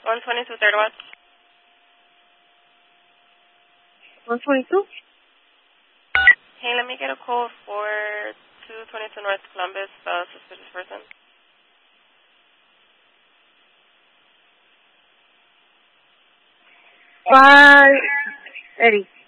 122 Third West. 122? Hey, let me get a code for 222 North Columbus, suspicious person. Eddie.